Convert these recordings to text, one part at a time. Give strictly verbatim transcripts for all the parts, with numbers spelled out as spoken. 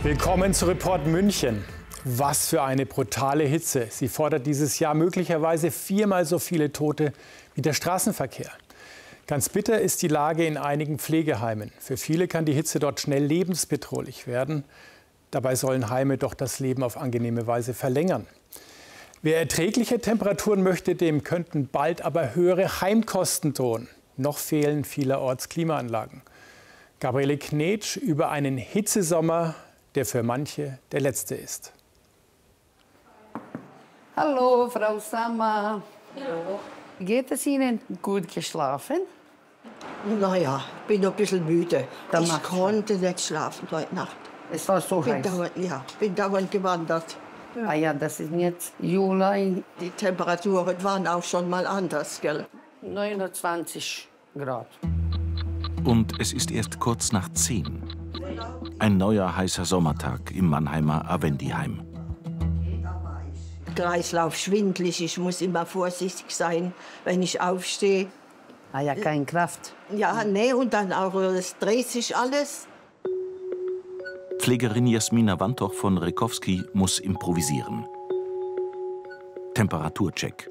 Willkommen zu Report München. Was für eine brutale Hitze. Sie fordert dieses Jahr möglicherweise viermal so viele Tote wie der Straßenverkehr. Ganz bitter ist die Lage in einigen Pflegeheimen. Für viele kann die Hitze dort schnell lebensbedrohlich werden. Dabei sollen Heime doch das Leben auf angenehme Weise verlängern. Wer erträgliche Temperaturen möchte, dem könnten bald aber höhere Heimkosten drohen. Noch fehlen vielerorts Klimaanlagen. Gabriele Knetsch über einen Hitzesommer, der für manche der letzte ist. Hallo, Frau Sammer. Hallo. Geht es Ihnen gut geschlafen? Naja, ich bin noch ein bisschen müde. Da ich macht's konnte nicht schlafen heute Nacht. Es war so Bin heiß. dauernd, ja, bin dauernd gewandert. Ah ja, das ist jetzt Juli. Die Temperaturen waren auch schon mal anders, gell? neunundzwanzig Grad. Und es ist erst kurz nach zehn. Ein neuer heißer Sommertag im Mannheimer Avendiheim. Kreislauf schwindlig, ich muss immer vorsichtig sein, wenn ich aufstehe. Ah ja, keine Kraft. Ja, nee, und dann auch, es dreht sich alles. Pflegerin Jasmina Wantoch von Rekowski muss improvisieren. Temperaturcheck.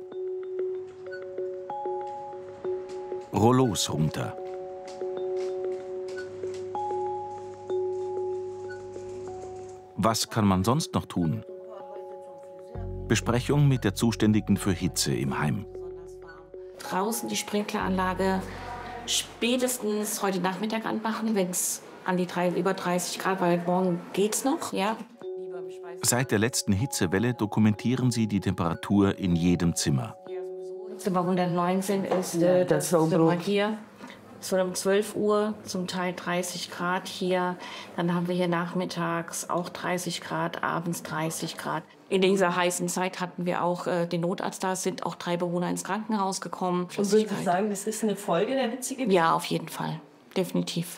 Rollos runter. Was kann man sonst noch tun? Besprechung mit der Zuständigen für Hitze im Heim. Draußen die Sprinkleranlage spätestens heute Nachmittag anmachen, wenn es an die drei, über dreißig Grad, weil morgen geht's noch. Ja. Seit der letzten Hitzewelle dokumentieren sie die Temperatur in jedem Zimmer. Zimmer hundertneunzehn ist äh, das Zimmer hier. Es wird um zwölf Uhr, zum Teil dreißig Grad hier. Dann haben wir hier nachmittags auch dreißig Grad, abends dreißig Grad. In dieser heißen Zeit hatten wir auch äh, den Notarzt da, es sind auch drei Bewohner ins Krankenhaus gekommen. Und würden Sie sagen, das ist eine Folge der Hitze gewesen? Ja, auf jeden Fall. Definitiv.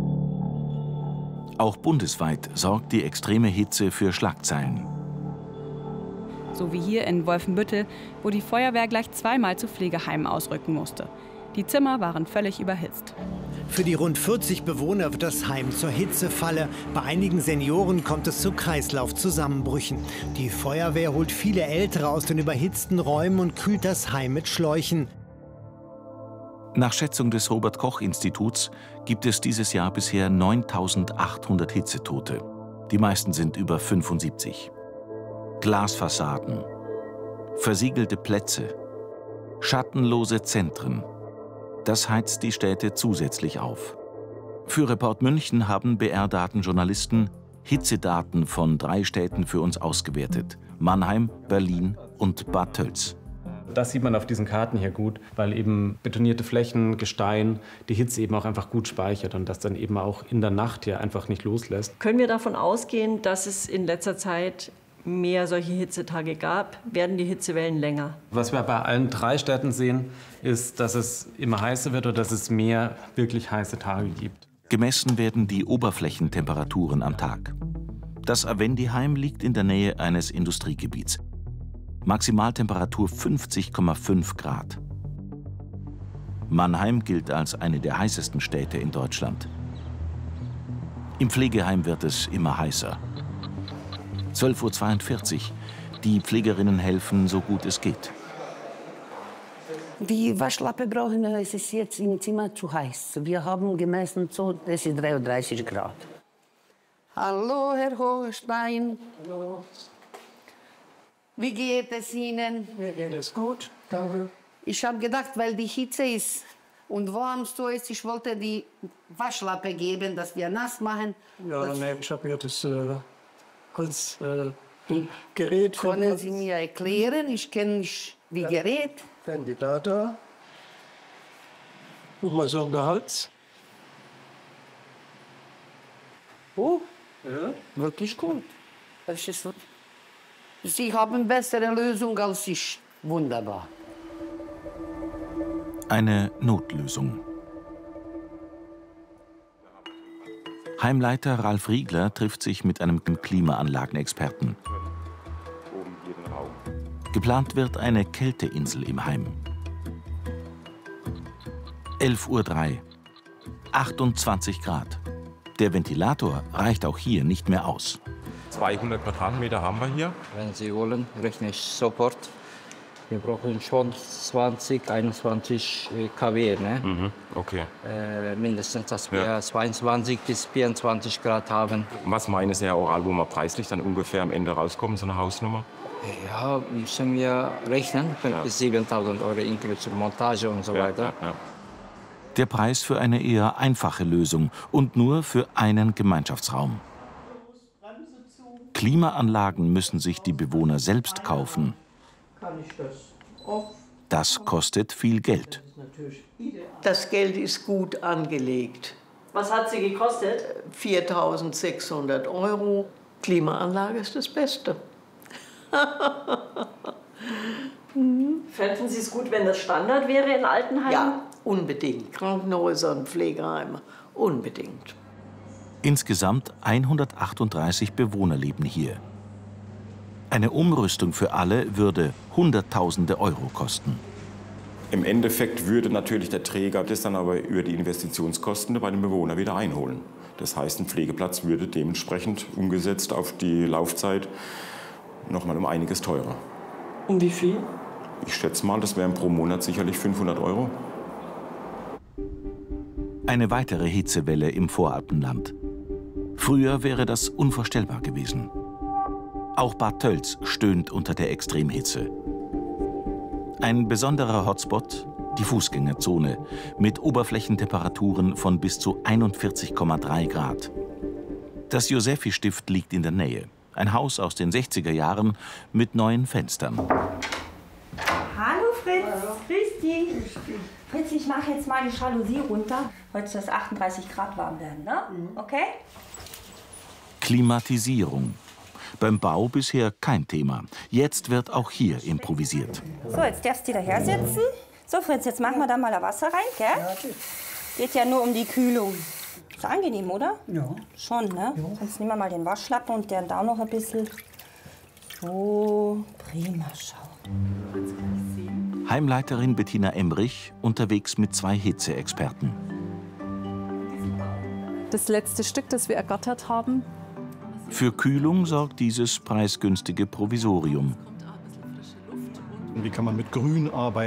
Auch bundesweit sorgt die extreme Hitze für Schlagzeilen. So wie hier in Wolfenbüttel, wo die Feuerwehr gleich zweimal zu Pflegeheimen ausrücken musste. Die Zimmer waren völlig überhitzt. Für die rund vierzig Bewohner wird das Heim zur Hitzefalle. Bei einigen Senioren kommt es zu Kreislaufzusammenbrüchen. Die Feuerwehr holt viele Ältere aus den überhitzten Räumen und kühlt das Heim mit Schläuchen. Nach Schätzung des Robert-Koch-Instituts gibt es dieses Jahr bisher neuntausendachthundert Hitzetote. Die meisten sind über fünfundsiebzig. Glasfassaden, versiegelte Plätze, schattenlose Zentren. Das heizt die Städte zusätzlich auf. Für Report München haben B R-Datenjournalisten Hitzedaten von drei Städten für uns ausgewertet: Mannheim, Berlin und Bad Tölz. Das sieht man auf diesen Karten hier gut, weil eben betonierte Flächen, Gestein die Hitze eben auch einfach gut speichert und das dann eben auch in der Nacht hier einfach nicht loslässt. Können wir davon ausgehen, dass es in letzter Zeit mehr solche Hitzetage gab? Werden die Hitzewellen länger? Was wir bei allen drei Städten sehen, ist, dass es immer heißer wird oder dass es mehr wirklich heiße Tage gibt. Gemessen werden die Oberflächentemperaturen am Tag. Das Avendiheim liegt in der Nähe eines Industriegebiets. Maximaltemperatur fünfzig Komma fünf Grad. Mannheim gilt als eine der heißesten Städte in Deutschland. Im Pflegeheim wird es immer heißer. zwölf Uhr zweiundvierzig. Die Pflegerinnen helfen, so gut es geht. Die Waschlappe brauchen wir, es ist jetzt im Zimmer zu heiß. Wir haben gemessen, so, es ist dreiunddreißig Grad. Hallo, Herr Hohenstein. Hallo. Wie geht es Ihnen? Mir geht es gut, danke. Ich habe gedacht, weil die Hitze ist und warm so ist, ich wollte die Waschlappe geben, dass wir nass machen. Ja, nee, ich habe hier das äh, als äh, Gerät. Können Sie mir erklären? Ich kenne nicht die ja. Gerät. Ventilator. Guck mal so um den Hals. Oh, ja. Wirklich gut. Das ist, Sie haben eine bessere Lösung als ich. Wunderbar. Eine Notlösung. Heimleiter Ralf Riegler trifft sich mit einem Klimaanlagenexperten. Geplant wird eine Kälteinsel im Heim. elf Uhr drei. achtundzwanzig Grad. Der Ventilator reicht auch hier nicht mehr aus. zweihundert Quadratmeter haben wir hier. Wenn Sie wollen, rechne ich sofort. Wir brauchen schon zwanzig, einundzwanzig Kilowatt. Ne? Mhm, okay. Äh, mindestens, dass wir Ja. zweiundzwanzig bis vierundzwanzig Grad haben. Was meinen Sie, Herr Oral, wo wir preislich dann ungefähr am Ende rauskommen, so eine Hausnummer? Ja, müssen wir rechnen. fünftausend bis siebentausend Euro inklusive Montage und so Ja, weiter. ja, ja. Der Preis für eine eher einfache Lösung und nur für einen Gemeinschaftsraum. Klimaanlagen müssen sich die Bewohner selbst kaufen. Das kostet viel Geld. Das Geld ist gut angelegt. Was hat sie gekostet? viertausendsechshundert Euro. Klimaanlage ist das Beste. Fänden Sie es gut, wenn das Standard wäre in Altenheimen? Ja, unbedingt. Krankenhäusern, Pflegeheime, unbedingt. Insgesamt hundertachtunddreißig Bewohner leben hier. Eine Umrüstung für alle würde Hunderttausende Euro kosten. Im Endeffekt würde natürlich der Träger das dann aber über die Investitionskosten bei den Bewohnern wieder einholen. Das heißt, ein Pflegeplatz würde dementsprechend umgesetzt auf die Laufzeit noch mal um einiges teurer. Um wie viel? Ich schätze mal, das wären pro Monat sicherlich fünfhundert Euro. Eine weitere Hitzewelle im Voralpenland. Früher wäre das unvorstellbar gewesen. Auch Bad Tölz stöhnt unter der Extremhitze. Ein besonderer Hotspot, die Fußgängerzone, mit Oberflächentemperaturen von bis zu einundvierzig Komma drei Grad. Das Josephi-Stift liegt in der Nähe. Ein Haus aus den sechziger Jahren mit neuen Fenstern. Hallo Fritz, Hallo. Grüß dich. Fritz, ich mache jetzt mal die Jalousie runter. Heute soll es achtunddreißig Grad warm werden, ne? Mhm. Okay? Klimatisierung. Beim Bau bisher kein Thema. Jetzt wird auch hier improvisiert. So, jetzt darfst du daher sitzen. So Fritz, jetzt machen wir da mal das Wasser rein, gell? Geht ja nur um die Kühlung. Ist angenehm, oder? Ja. Schon, ne? Ja. Sonst nehmen wir mal den Waschlappen und der da noch ein bisschen. So, prima, schau. Heimleiterin Bettina Emrich unterwegs mit zwei Hitzeexperten. Das letzte Stück, das wir ergattert haben. Für Kühlung sorgt dieses preisgünstige Provisorium. Wie kann man mit Grün arbeiten?